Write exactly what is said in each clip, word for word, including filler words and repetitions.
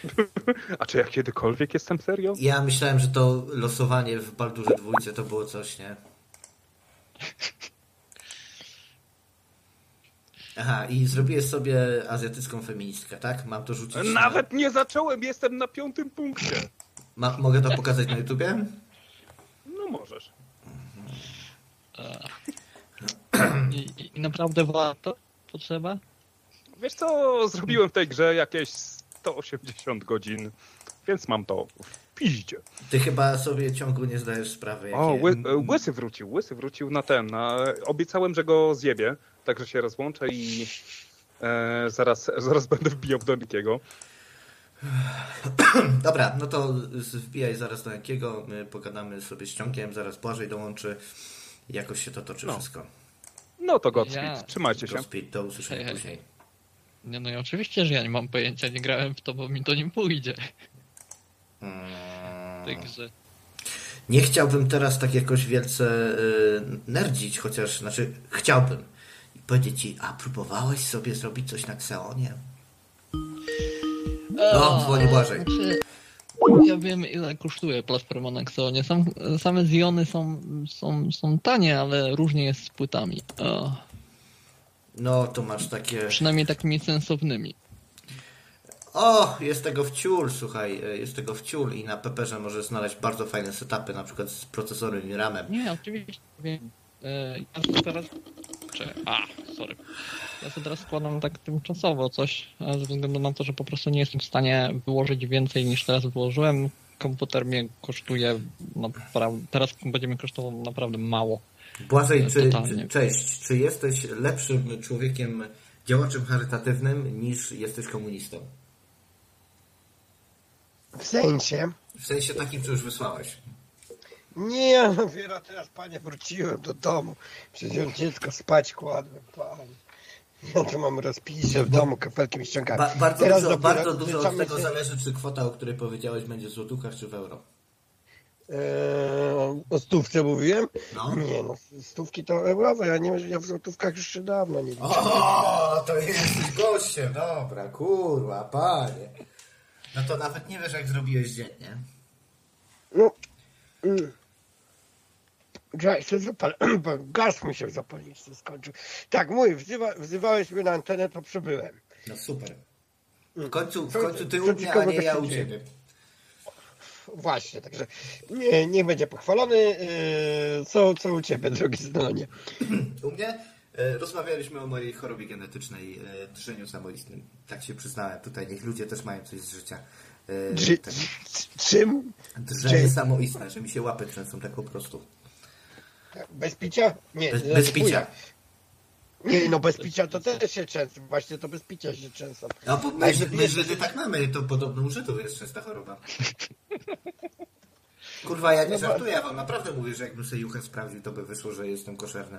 A czy ja kiedykolwiek jestem serio? Ja myślałem, że to losowanie w Baldurze dwójce to było coś, nie? Aha, i zrobiłeś sobie azjatycką feministkę, tak? Mam to rzucić Nawet na... nie zacząłem, jestem na piątym punkcie. Ma... Mogę to pokazać na YouTubie? No możesz. I, I naprawdę warto? Potrzeba? Wiesz co, zrobiłem w tej grze jakieś sto osiemdziesiąt godzin, więc mam to w piździe. Ty chyba sobie ciągu nie zdajesz sprawy. Jakie... O, ły, Łysy wrócił, Łysy wrócił na ten. Na, obiecałem, że go zjebie, także się rozłączę i e, zaraz, zaraz będę wbijał do Nikiego. Dobra, no to wbijaj zaraz do Nikiego, my pogadamy sobie z Ciągiem, zaraz Błażej dołączy i jakoś się to toczy No. wszystko. No to Godspeed, Ja... trzymajcie się. Godspeed, do usłyszenia Hej, hej. później. Nie, no i oczywiście, że ja nie mam pojęcia, nie grałem w to, bo mi to nie pójdzie. Hmm. Także... Nie chciałbym teraz tak jakoś wielce y, nerdzić, chociaż, znaczy chciałbym. I powiedzieć ci, a próbowałeś sobie zrobić coś na Xeonie? No, dzwoni Błażej. Znaczy, ja wiem, ile kosztuje platforma na Xeonie. Sam, same Ziony są, są, są tanie, ale różnie jest z płytami. O, No, to masz takie... przynajmniej takimi sensownymi. O, jest tego wciul, słuchaj, jest tego wciul i na Pepperze możesz znaleźć bardzo fajne setupy, na przykład z procesorem i ramem. Nie, oczywiście wiem. E, Ja sobie teraz... Czekaj, a, sorry. Ja sobie teraz składam tak tymczasowo coś, a ze względu na to, że po prostu nie jestem w stanie wyłożyć więcej niż teraz wyłożyłem. Komputer mnie kosztuje naprawdę... Teraz będzie mi kosztował naprawdę mało. Błażej, czy, Totalnie. czy, cześć, czy jesteś lepszym człowiekiem, działaczem charytatywnym niż jesteś komunistą? W sensie? W sensie takim, co już wysłałeś. Nie, no dopiero teraz, panie, wróciłem do domu. Przecież dziecko spać kładłem, panie. Ja to mam rozpiszę w domu, kafelkiem i ściągami. Ba- bardzo Teraz dużo, dopiero bardzo dużo od zaczynamy tego się- zależy, czy kwota, o której powiedziałeś, będzie w złotówkach, czy w euro. Eee, o stówce mówiłem? No. Nie, no stówki to eurowe, ja, nie, ja w złotówkach już dawno nie liczę. O, to jesteś gościem, dobra, kurwa, panie. No to nawet nie wiesz, jak zrobiłeś dzień, nie? No, mm. Ja się zapal... bo gaz mi się zapalniczny skończył. Tak, mój, wzywa... wzywałeś mnie na antenę, to przybyłem. No super. W końcu, w Co- końcu ty co u mnie, ciekawe, a nie tak ja się u dzieje. ciebie. Właśnie, także nie, niech będzie pochwalony. Yy, co, co u ciebie, drogi Zdonie? U mnie e, rozmawialiśmy o mojej chorobie genetycznej, e, drżeniu samoistnym. Tak się przyznałem. Tutaj niech ludzie też mają coś z życia. E, Drzy... tak, Czym? drżenie Czy- samoistne, że mi się łapy trzęsą tak po prostu. Bez picia? Nie, Bez, nie, bez nie picia. Nie, no bez picia to też się często. Właśnie to bez picia się często. No bo my, my Żydy tak mamy, to podobno u Żydów jest częsta choroba. Kurwa, ja nie żartuję, ja wam naprawdę mówię, że jakbym sobie juchę sprawdził, to by wyszło, że jestem koszerny.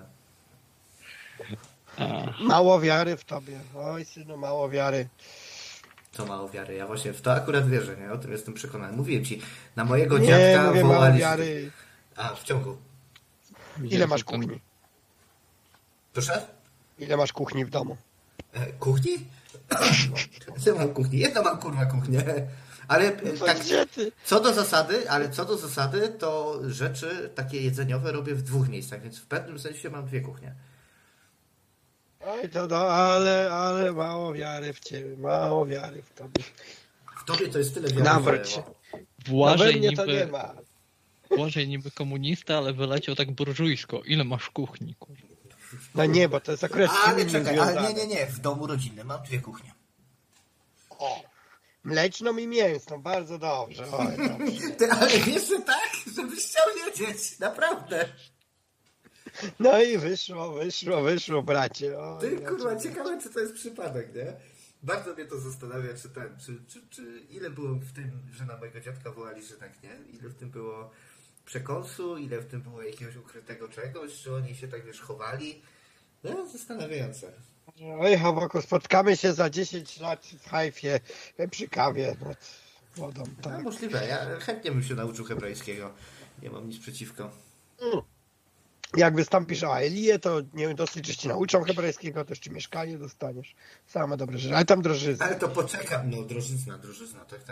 Mało wiary w tobie. Oj, synu, mało wiary. Co mało wiary? Ja właśnie w to akurat wierzę, nie? O tym jestem przekonany. Mówiłem ci, na mojego Nie, dziadka mówię mało wołali... wiary. A, w ciągu. Ile masz kuchni? Proszę? Ile masz kuchni w domu? E, kuchni? Co mam kuchni? Jedno mam kurwa kuchnię. Ale e, To tak, gdzie ty? co do zasady, ale co do zasady, to rzeczy takie jedzeniowe robię w dwóch miejscach, więc w pewnym sensie mam dwie kuchnie. Oj, to no, ale, ale mało wiary w ciebie, mało wiary w tobie. W tobie to jest tyle wiary. Nawet że- się. Błażej we mnie to nie niby, ma. Błażej niby komunista, ale wyleciał tak burżujsko. Ile masz kuchni, kurwa? No nie, bo to jest akurat z Ale czym czekaj, związane. ale nie, nie, nie. W domu rodzinnym mam dwie kuchnie. O, mleczną i mięsną, bardzo dobrze. Oj, dobrze. Ty, ale wiesz, że tak? Żebyś chciał wiedzieć. Naprawdę. No i wyszło, wyszło, wyszło, bracie. Oj, Ty, bracie. kurwa, ciekawe, czy to jest przypadek, nie? Bardzo mnie to zastanawia, czy ten, czy, czy, czy ile było w tym, że na mojego dziadka wołali, że tak, nie? Ile w tym było przekąsu, ile w tym było jakiegoś ukrytego czegoś, czy oni się tak, wiesz, chowali. No, zastanawiające. Oj, Hawoko, spotkamy się za dziesięć lat w Hajfie przy kawie nad wodą, No, tak. możliwe. Ja chętnie bym się nauczył hebrajskiego. Nie mam nic przeciwko. Mm. Jak wystąpisz o Elię, to nie dosyć, że ci nauczą hebrajskiego, to jeszcze mieszkanie dostaniesz. Same dobre rzeczy, ale tam drożyzna. Ale to poczekam, no, drożyzna, drożyzna, tak, tak.